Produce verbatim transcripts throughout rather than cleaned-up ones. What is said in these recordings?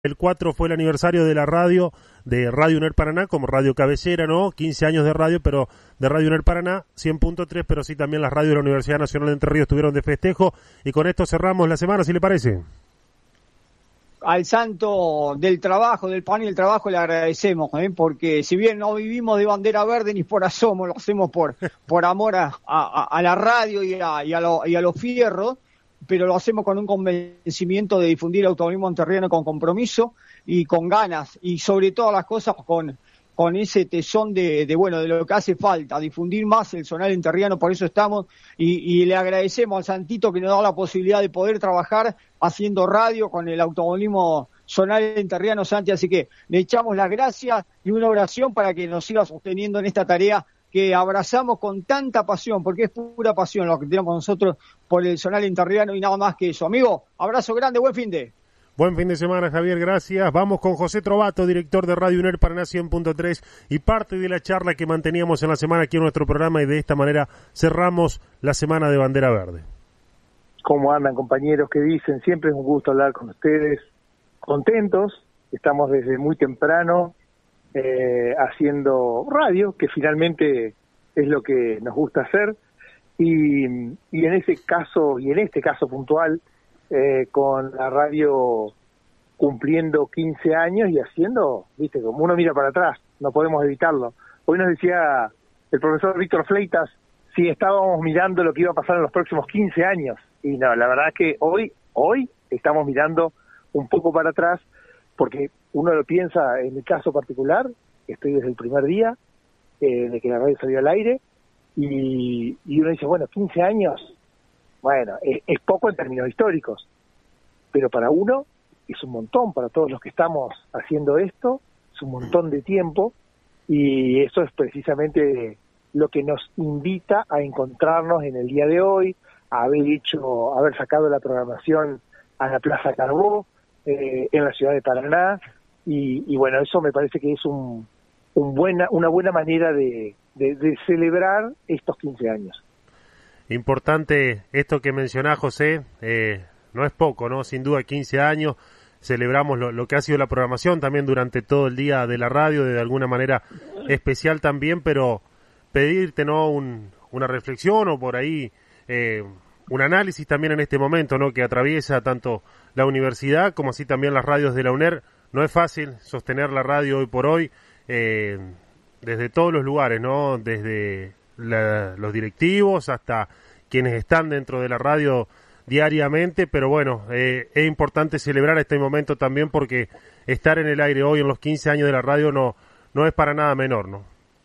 El cuatro fue el aniversario de la radio, de Radio UNER Paraná, como radio cabecera, ¿no? quince años de radio, pero de Radio UNER Paraná, cien punto tres, pero sí también las radios de la Universidad Nacional de Entre Ríos estuvieron de festejo, y con esto cerramos la semana, ¿si le parece? Al santo del trabajo, del pan y el trabajo le agradecemos, ¿eh? Porque si bien no vivimos de bandera verde ni por asomo, lo hacemos por, por amor a, a, a la radio y a, y, a lo, y a los fierros, pero lo hacemos con un convencimiento de difundir el automovilismo entrerriano con compromiso y con ganas, y sobre todas las cosas con, con ese tesón de, de, bueno, de lo que hace falta, difundir más el zonal entrerriano. Por eso estamos, y, y le agradecemos al Santito que nos da la posibilidad de poder trabajar haciendo radio con el automovilismo zonal entrerriano, Santi, así que le echamos las gracias y una oración para que nos siga sosteniendo en esta tarea que abrazamos con tanta pasión, porque es pura pasión lo que tenemos nosotros por el zonal entrerriano y nada más que eso. Amigo, abrazo grande, buen fin de. Buen fin de semana, Javier, gracias. Vamos con José Trovato, director de Radio UNER Paraná cien punto tres, y parte de la charla que manteníamos en la semana aquí en nuestro programa, y de esta manera cerramos la semana de Bandera Verde. ¿Cómo andan, compañeros? ¿Qué dicen? Siempre es un gusto hablar con ustedes. Contentos, estamos desde muy temprano eh, haciendo radio, que finalmente es lo que nos gusta hacer, y, y en ese caso, y en este caso puntual, eh, con la radio cumpliendo quince años y haciendo, viste, como uno mira para atrás, no podemos evitarlo. Hoy nos decía el profesor Víctor Fleitas si estábamos mirando lo que iba a pasar en los próximos quince años, y no, la verdad es que hoy, hoy estamos mirando un poco para atrás, porque uno lo piensa en mi caso particular, estoy desde el primer día eh, de que la radio salió al aire, y, y uno dice, bueno, quince años, bueno, es, es poco en términos históricos, pero para uno es un montón, para todos los que estamos haciendo esto, es un montón de tiempo, y eso es precisamente lo que nos invita a encontrarnos en el día de hoy, a haber hecho, haber sacado la programación a la Plaza Carbó, eh, en la ciudad de Paraná, y, y bueno, eso me parece que es un, un buena, una buena manera de, de, de celebrar estos quince años. Importante esto que mencionás, José, eh, no es poco, ¿no? Sin duda quince años, celebramos lo, lo que ha sido la programación también durante todo el día de la radio, de alguna manera especial también, pero pedirte, ¿no? Un, una reflexión o por ahí eh, un análisis también en este momento, ¿no? Que atraviesa tanto la universidad como así también las radios de la UNER. No es fácil sostener la radio hoy por hoy, eh, desde todos los lugares, ¿no? Desde la, los directivos hasta quienes están dentro de la radio diariamente, pero bueno, eh, es importante celebrar este momento también, porque estar en el aire hoy en los quince años de la radio no, no es para nada menor, ¿no?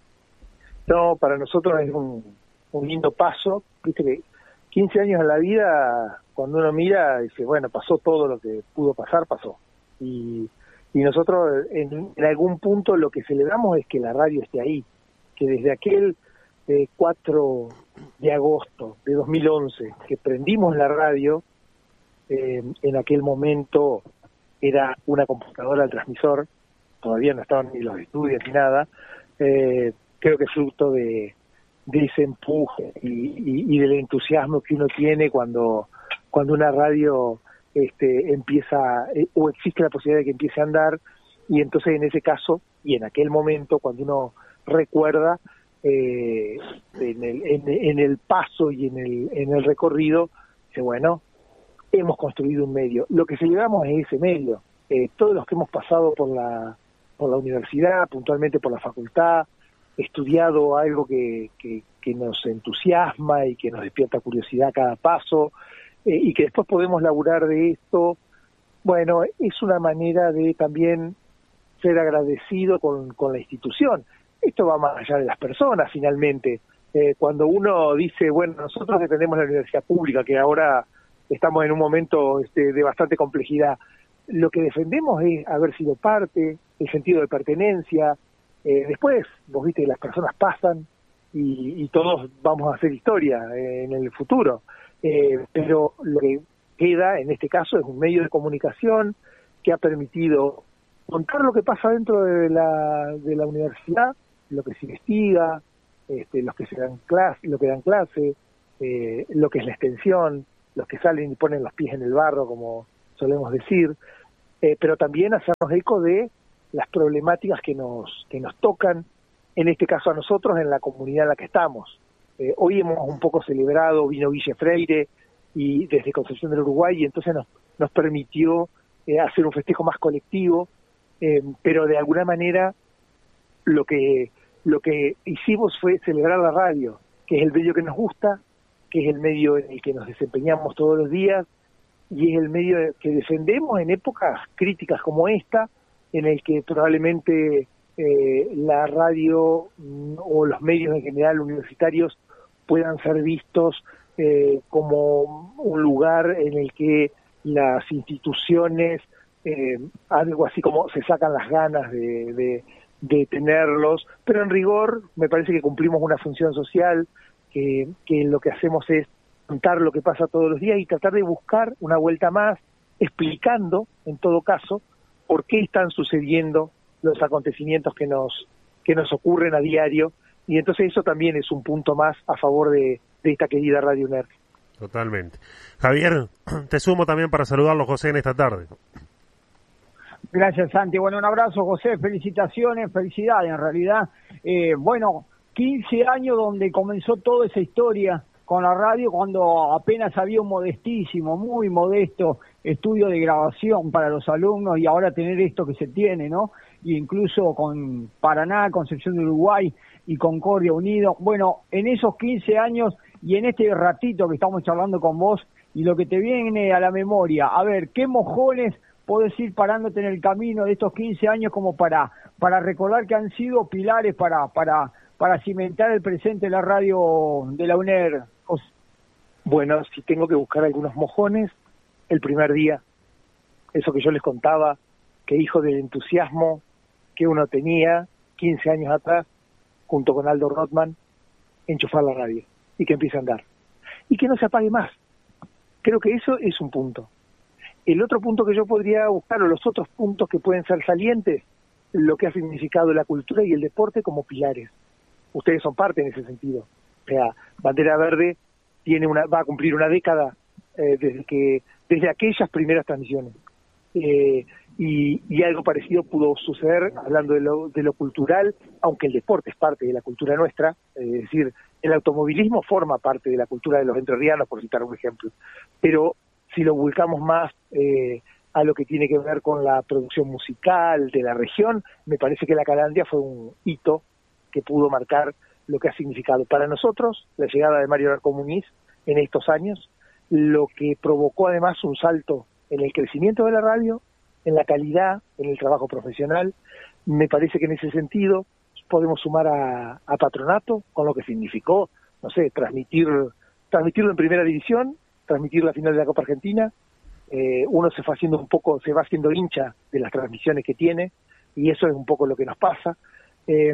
No, para nosotros es un, un lindo paso, viste que quince años en la vida, cuando uno mira, dice, bueno, pasó todo lo que pudo pasar, pasó. Y, y nosotros en, en algún punto lo que celebramos es que la radio esté ahí, que desde aquel eh, cuatro de agosto de dos mil once, que prendimos la radio, eh, en aquel momento era una computadora al transmisor, todavía no estaban ni los estudios ni nada, eh, creo que fruto de, de ese empuje y, y, y del entusiasmo que uno tiene cuando, cuando una radio este, empieza, eh, o existe la posibilidad de que empiece a andar, y entonces en ese caso, y en aquel momento, cuando uno recuerda, eh, en, el, en, en el paso y en el, en el recorrido, dice, bueno, hemos construido un medio. Lo que celebramos es ese medio. Eh, todos los que hemos pasado por la, por la universidad, puntualmente por la facultad, estudiado algo que, que, que nos entusiasma y que nos despierta curiosidad a cada paso, eh, y que después podemos laburar de esto, bueno, es una manera de también ser agradecido con, con la institución. Esto va más allá de las personas, finalmente. Eh, cuando uno dice, bueno, nosotros defendemos la universidad pública, que ahora estamos en un momento este, de bastante complejidad, lo que defendemos es haber sido parte, el sentido de pertenencia. Eh, después, vos viste que las personas pasan y, y todos vamos a hacer historia eh, en el futuro, eh, pero lo que queda en este caso es un medio de comunicación que ha permitido contar lo que pasa dentro de la, de la universidad, lo que se investiga, este, los que se dan clase, lo que dan clase, eh, lo que es la extensión, los que salen y ponen los pies en el barro, como solemos decir, eh, pero también hacernos eco de las problemáticas que nos, que nos tocan, en este caso a nosotros, en la comunidad en la que estamos. Eh, hoy hemos un poco celebrado, vino Guille Freire y desde Concepción del Uruguay, y entonces nos, nos permitió eh, hacer un festejo más colectivo, eh, pero de alguna manera lo que, lo que hicimos fue celebrar la radio, que es el medio que nos gusta, que es el medio en el que nos desempeñamos todos los días, y es el medio que defendemos en épocas críticas como esta, en el que probablemente eh, la radio mm, o los medios en general universitarios puedan ser vistos eh, como un lugar en el que las instituciones, eh, algo así como se sacan las ganas de, de, de tenerlos, pero en rigor me parece que cumplimos una función social, que, que lo que hacemos es contar lo que pasa todos los días y tratar de buscar una vuelta más, explicando, en todo caso, por qué están sucediendo los acontecimientos que nos, que nos ocurren a diario, y entonces eso también es un punto más a favor de, de esta querida Radio UNER. Totalmente. Javier, te sumo también para saludarlo, José, en esta tarde. Gracias, Santi. Bueno, un abrazo, José. Felicitaciones, felicidades, en realidad. Eh, bueno, quince años donde comenzó toda esa historia con la radio, cuando apenas había un modestísimo, muy modesto estudio de grabación para los alumnos, y ahora tener esto que se tiene, ¿no? Y incluso con Paraná, Concepción del Uruguay y Concordia Unido. Bueno, en esos quince años y en este ratito que estamos charlando con vos, y lo que te viene a la memoria, a ver, ¿qué mojones podés ir parándote en el camino de estos quince años como para para recordar que han sido pilares para para para cimentar el presente de la radio de la UNER? Bueno, si tengo que buscar algunos mojones, el primer día, eso que yo les contaba, que hijo del entusiasmo que uno tenía quince años atrás, junto con Aldo Rothman, enchufar la radio y que empiece a andar. Y que no se apague más. Creo que eso es un punto. El otro punto que yo podría buscar, o los otros puntos que pueden ser salientes, lo que ha significado la cultura y el deporte como pilares. Ustedes son parte en ese sentido. O sea, Bandera Verde tiene una, va a cumplir una década eh, desde que desde aquellas primeras transmisiones. Eh, y, y algo parecido pudo suceder, hablando de lo, de lo cultural, aunque el deporte es parte de la cultura nuestra, eh, es decir, el automovilismo forma parte de la cultura de los entrerrianos, por citar un ejemplo. Pero si lo volcamos más eh, a lo que tiene que ver con la producción musical de la región, me parece que la Calandia fue un hito que pudo marcar lo que ha significado para nosotros la llegada de Mario Larco Muniz en estos años, lo que provocó además un salto en el crecimiento de la radio, en la calidad, en el trabajo profesional. Me parece que en ese sentido podemos sumar a, a Patronato, con lo que significó, no sé, transmitir transmitirlo en primera división, transmitir la final de la Copa Argentina. Eh, uno se fue haciendo un poco, se va haciendo hincha de las transmisiones que tiene, y eso es un poco lo que nos pasa. Eh,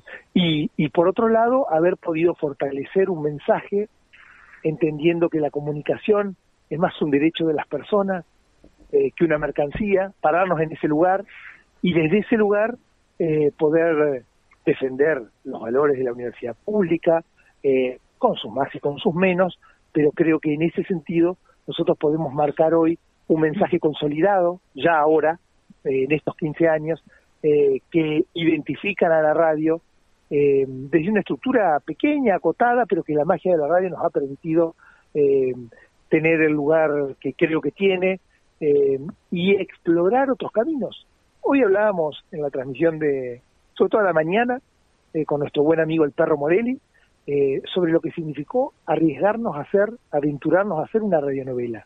y, y por otro lado, haber podido fortalecer un mensaje, entendiendo que la comunicación es más un derecho de las personas eh, que una mercancía, pararnos en ese lugar y desde ese lugar eh, poder defender los valores de la universidad pública, eh, con sus más y con sus menos, pero creo que en ese sentido nosotros podemos marcar hoy un mensaje consolidado, ya ahora, eh, en estos quince años, eh, que identifican a la radio eh, desde una estructura pequeña, acotada, pero que la magia de la radio nos ha permitido eh, tener el lugar que creo que tiene eh, y explorar otros caminos. Hoy hablábamos en la transmisión de, sobre todo a la mañana, eh, con nuestro buen amigo el Perro Morelli, eh, sobre lo que significó arriesgarnos a hacer, aventurarnos a hacer una radionovela,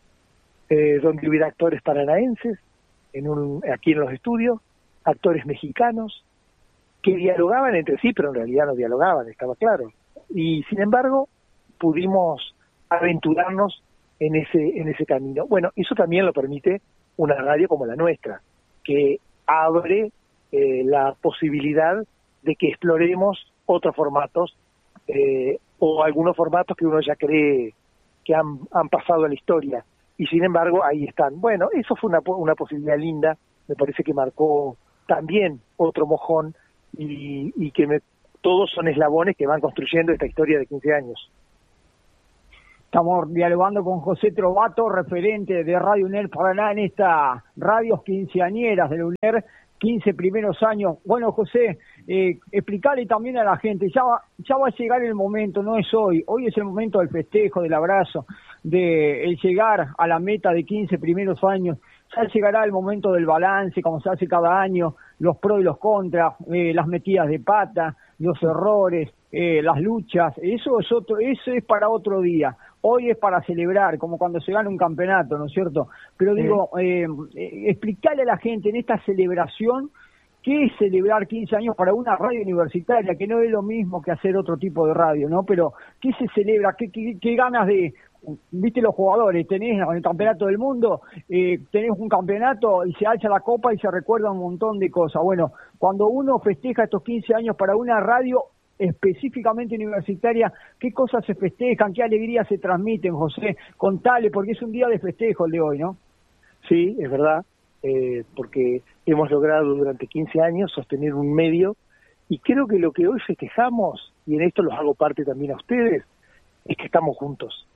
eh, donde hubiera actores paranaenses en un, aquí en los estudios, actores mexicanos, que dialogaban entre sí, pero en realidad no dialogaban, estaba claro. Y sin embargo, pudimos aventurarnos en ese, en ese camino. Bueno, eso también lo permite una radio como la nuestra, que abre eh, la posibilidad de que exploremos otros formatos, eh, o algunos formatos que uno ya cree que han, han pasado a la historia, y sin embargo ahí están. Bueno, eso fue una, una posibilidad linda, me parece que marcó también otro mojón, y, y que me, todos son eslabones que van construyendo esta historia de quince años. Estamos dialogando con José Trovato, referente de Radio UNER Paraná en estas radios quinceañeras de la UNER, quince primeros años. Bueno, José, eh, explicarle también a la gente, ya va, ya va a llegar el momento, no es hoy, hoy es el momento del festejo, del abrazo, de el llegar a la meta de quince primeros años. Ya llegará el momento del balance, como se hace cada año, los pros y los contras, eh, las metidas de pata, los errores, eh, las luchas. Eso es otro, eso es para otro día. Hoy es para celebrar, como cuando se gana un campeonato, ¿no es cierto? Pero digo, eh, eh, explicarle a la gente en esta celebración qué es celebrar quince años para una radio universitaria, que no es lo mismo que hacer otro tipo de radio, ¿no? Pero ¿qué se celebra? ¿Qué, qué, qué ganas de...? Viste los jugadores, tenés el campeonato del mundo, eh, tenés un campeonato y se alza la copa y se recuerda un montón de cosas. Bueno, cuando uno festeja estos quince años para una radio específicamente universitaria, ¿qué cosas se festejan? ¿Qué alegrías se transmiten, José? Contale, porque es un día de festejo el de hoy, ¿no? Sí, es verdad, eh, porque hemos logrado durante quince años sostener un medio, y creo que lo que hoy festejamos, y en esto los hago parte también a ustedes, es que estamos juntos.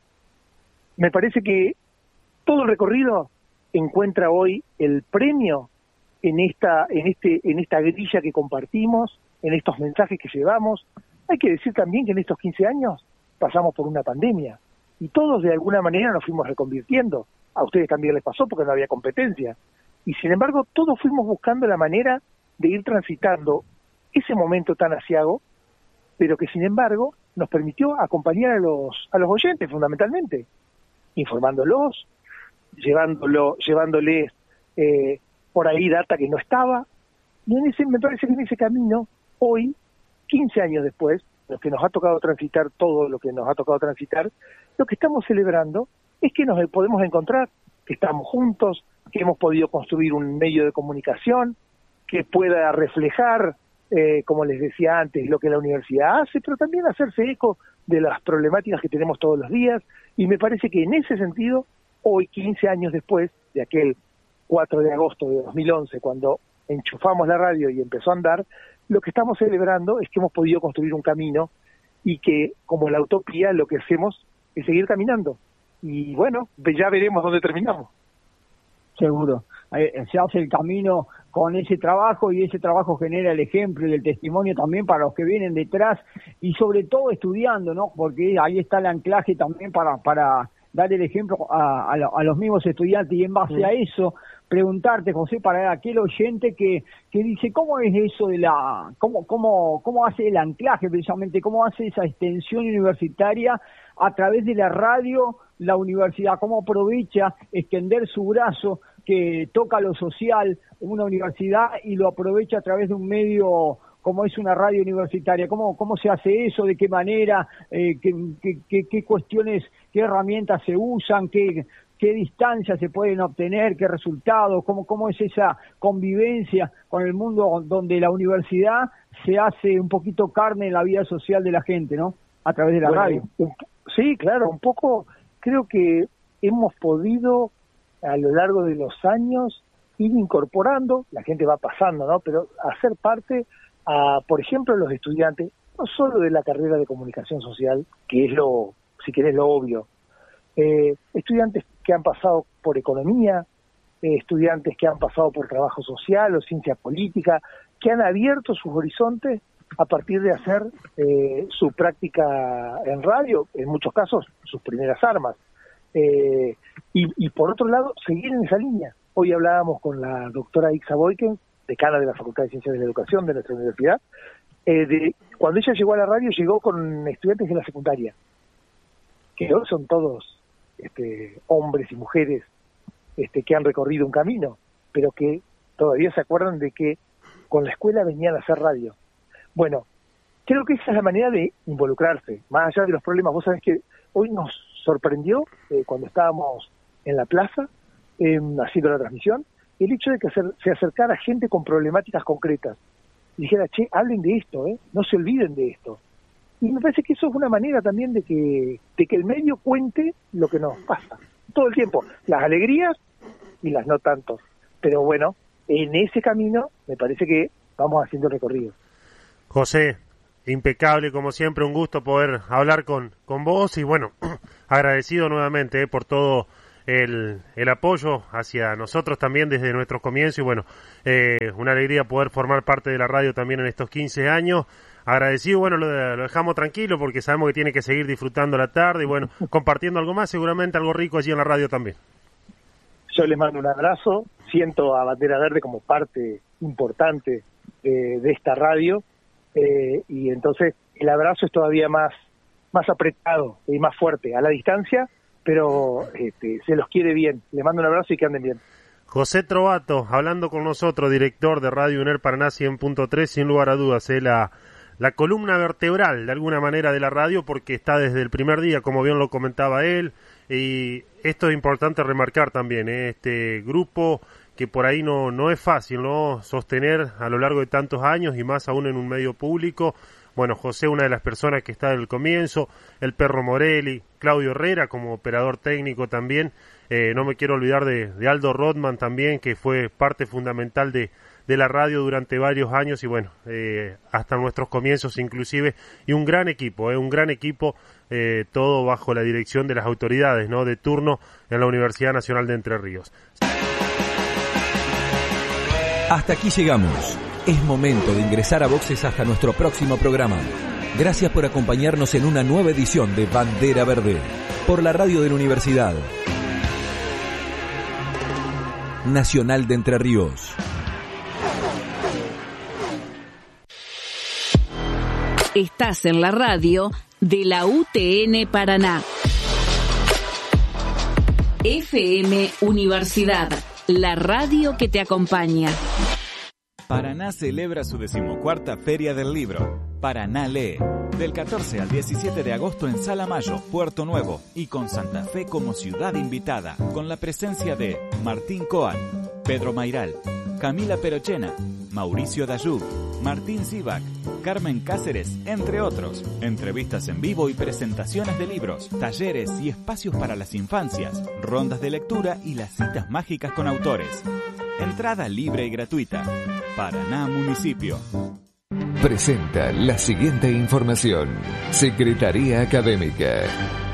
Me parece que todo el recorrido encuentra hoy el premio en esta, en este, en esta grilla que compartimos, en estos mensajes que llevamos. Hay que decir también que en estos quince años pasamos por una pandemia y todos de alguna manera nos fuimos reconvirtiendo. A ustedes también les pasó porque no había competencia. Y sin embargo, todos fuimos buscando la manera de ir transitando ese momento tan aciago, pero que sin embargo nos permitió acompañar a los, a los oyentes fundamentalmente, informándolos, llevándolo, llevándoles eh, por ahí data que no estaba, y en ese, me parece que en ese camino, hoy, quince años después, lo que nos ha tocado transitar, todo lo que nos ha tocado transitar, lo que estamos celebrando es que nos podemos encontrar, que estamos juntos, que hemos podido construir un medio de comunicación que pueda reflejar, eh, como les decía antes, lo que la universidad hace, pero también hacerse eco de las problemáticas que tenemos todos los días, y me parece que en ese sentido, hoy, quince años después de aquel cuatro de agosto de dos mil once, cuando enchufamos la radio y empezó a andar, lo que estamos celebrando es que hemos podido construir un camino, y que, como la utopía, lo que hacemos es seguir caminando. Y bueno, ya veremos dónde terminamos. Seguro. Se hace el camino con ese trabajo, y ese trabajo genera el ejemplo y el testimonio también para los que vienen detrás, y sobre todo estudiando, ¿no? Porque ahí está el anclaje también para para dar el ejemplo a, a, a los mismos estudiantes, y en base sí. a eso preguntarte, José, para aquel oyente que que dice, ¿cómo es eso de la, cómo cómo cómo hace el anclaje precisamente, cómo hace esa extensión universitaria a través de la radio, la universidad, cómo aprovecha extender su brazo que toca lo social en una universidad y lo aprovecha a través de un medio como es una radio universitaria? ¿Cómo cómo se hace eso? ¿De qué manera? Eh, qué, qué, qué cuestiones, qué herramientas se usan? ¿Qué, qué distancias se pueden obtener? ¿Qué resultados? ¿Cómo, cómo es esa convivencia con el mundo donde la universidad se hace un poquito carne en la vida social de la gente, ¿no? A través de la bueno, radio. Un, sí, claro, un poco creo que hemos podido a lo largo de los años ir incorporando, la gente va pasando, ¿no? Pero hacer parte a, por ejemplo, los estudiantes, no solo de la carrera de comunicación social, que es lo, si querés, lo obvio, eh, estudiantes que han pasado por economía, eh, estudiantes que han pasado por trabajo social o ciencia política, que han abierto sus horizontes a partir de hacer eh, su práctica en radio, en muchos casos sus primeras armas. Eh, y, y por otro lado, seguir en esa línea. Hoy hablábamos con la doctora Ixa Boyken, decana de la Facultad de Ciencias de la Educación de nuestra universidad, eh, de cuando ella llegó a la radio, llegó con estudiantes de la secundaria, que hoy son todos este, hombres y mujeres este, que han recorrido un camino, pero que todavía se acuerdan de que con la escuela venían a hacer radio. Bueno, creo que esa es la manera de involucrarse, más allá de los problemas. Vos sabés que hoy nos sorprendió, eh, cuando estábamos en la plaza, eh, haciendo la transmisión, el hecho de que se, se acercara gente con problemáticas concretas. Y dijera, che, hablen de esto, ¿eh? No se olviden de esto. Y me parece que eso es una manera también de que, de que el medio cuente lo que nos pasa. Todo el tiempo, las alegrías y las no tanto. Pero bueno, en ese camino me parece que vamos haciendo recorrido. José, impecable como siempre, un gusto poder hablar con, con vos y bueno, agradecido nuevamente eh, por todo el, el apoyo hacia nosotros también desde nuestros comienzos y bueno, eh, una alegría poder formar parte de la radio también en estos quince años. Agradecido, bueno, lo, lo dejamos tranquilo porque sabemos que tiene que seguir disfrutando la tarde y bueno, compartiendo algo más, seguramente algo rico allí en la radio también. Yo les mando un abrazo, siento a Bandera Verde como parte importante de, de esta radio eh, y entonces el abrazo es todavía más, más apretado y más fuerte a la distancia, pero este, se los quiere bien. Les mando un abrazo y que anden bien. José Trovato, hablando con nosotros, director de Radio UNER Paraná cien punto tres, sin lugar a dudas, eh, la, la columna vertebral de alguna manera de la radio porque está desde el primer día, como bien lo comentaba él, y esto es importante remarcar también, eh, este grupo que por ahí no, no es fácil, ¿no?, sostener a lo largo de tantos años y más aún en un medio público. Bueno, José, una de las personas que está desde el comienzo, el Perro Morelli, Claudio Herrera como operador técnico también, eh, no me quiero olvidar de, de Aldo Rodman también, que fue parte fundamental de, de la radio durante varios años y bueno, eh, hasta nuestros comienzos inclusive, y un gran equipo, eh, un gran equipo, eh, todo bajo la dirección de las autoridades, ¿no?, de turno en la Universidad Nacional de Entre Ríos. Hasta aquí llegamos. Es momento de ingresar a boxes hasta nuestro próximo programa. Gracias por acompañarnos en una nueva edición de Bandera Verde, por la radio de la Universidad Nacional de Entre Ríos. Estás en la radio de la U T N Paraná. F M Universidad, la radio que te acompaña. Paraná celebra su decimocuarta Feria del Libro. Paraná lee. Del catorce al diecisiete de agosto en Sala Mayo, Puerto Nuevo, y con Santa Fe como ciudad invitada, con la presencia de Martín Coan, Pedro Mairal, Camila Perochena, Mauricio Dayú, Martín Zivac, Carmen Cáceres, entre otros. Entrevistas en vivo y presentaciones de libros, talleres y espacios para las infancias, rondas de lectura y las citas mágicas con autores. Entrada libre y gratuita. Paraná Municipio. Presenta la siguiente información. Secretaría Académica.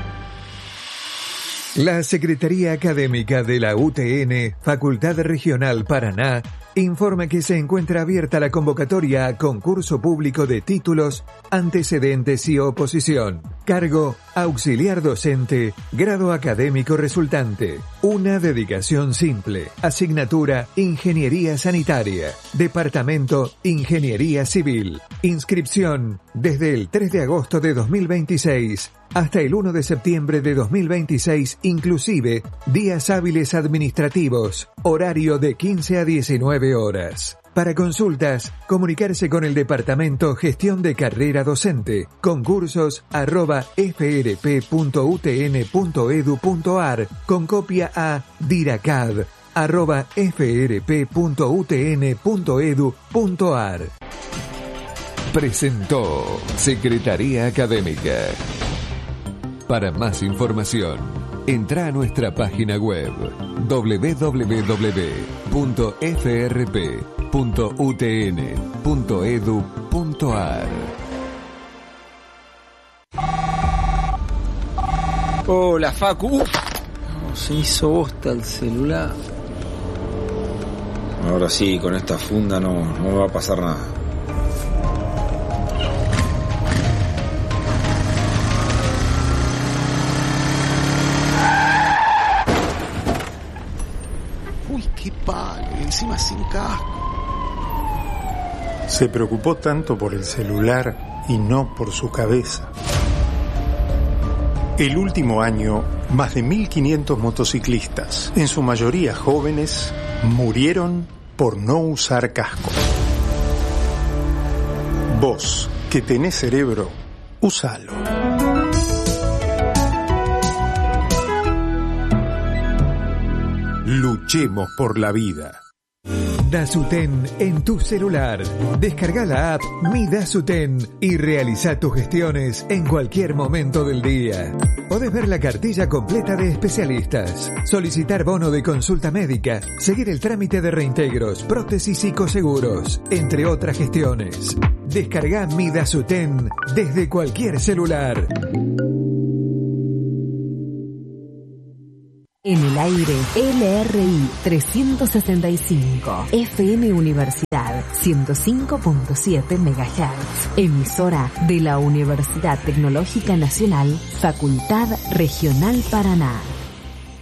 La Secretaría Académica de la U T N, Facultad Regional Paraná, informa que se encuentra abierta la convocatoria a concurso público de títulos, antecedentes y oposición. Cargo, auxiliar docente, grado académico resultante. Una dedicación simple. Asignatura, Ingeniería Sanitaria. Departamento, Ingeniería Civil. Inscripción, desde el tres de agosto de dos mil veintiséis hasta el uno de septiembre de dos mil veintiséis, inclusive días hábiles administrativos. Horario de quince a diecinueve horas. Para consultas, comunicarse con el Departamento Gestión de Carrera Docente, concursos arroba f r p punto u t n punto e d u punto a r, con copia a diracad arroba f r p punto u t n punto e d u punto a r. Presentó Secretaría Académica. Para más información, entra a nuestra página web doble u doble u doble u punto f r p punto u t n punto e d u punto a r. Hola, Facu. Uf, se hizo bosta el celular. Ahora sí, con esta funda no, no me va a pasar nada. Uy, qué palo, encima sin casco. Se preocupó tanto por el celular y no por su cabeza. El último año, más de mil quinientos motociclistas, en su mayoría jóvenes, murieron por no usar casco. Vos, que tenés cerebro, úsalo. Luchemos por la vida. Dasuten en tu celular. Descarga la app Mi Dasuten y realiza tus gestiones en cualquier momento del día. Podés ver la cartilla completa de especialistas, solicitar bono de consulta médica, seguir el trámite de reintegros, prótesis y coseguros, entre otras gestiones. Descarga Mi Dasuten desde cualquier celular. En el aire, L R I trescientos sesenta y cinco, F M Universidad ciento cinco punto siete megahertz, emisora de la Universidad Tecnológica Nacional, Facultad Regional Paraná.